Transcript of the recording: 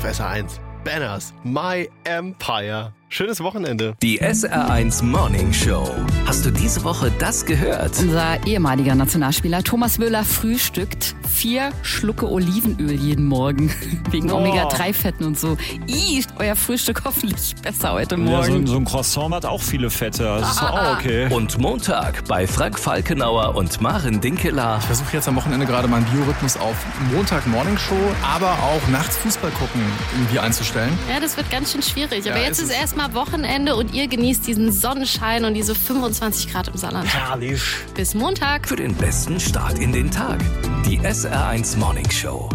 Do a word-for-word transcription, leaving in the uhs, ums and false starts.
auf S R eins. Banners, My Empire. Schönes Wochenende. Die S R eins Morning Show. Hast du diese Woche das gehört? Unser ehemaliger Nationalspieler Thomas Müller frühstückt vier Schlucke Olivenöl jeden Morgen. Wegen Oh. Omega drei Fetten und so. Ih, euer Frühstück hoffentlich besser heute Ja, Morgen. so, so ein Croissant hat auch viele Fette. Das ist auch okay. Und Montag bei Frank Falkenauer und Maren Dinkeler. Ich versuche jetzt am Wochenende gerade meinen Biorhythmus auf Montag-Morning-Show, aber auch nachts Fußball gucken irgendwie einzustellen. Ja, das wird ganz schön schwierig. Aber Ja, jetzt ist ist es. erstmal Wochenende und ihr genießt diesen Sonnenschein und diese fünfundzwanzig Grad im Saarland. Herrlich. Bis Montag. Für den besten Start in den Tag. Die S R eins Morning Show.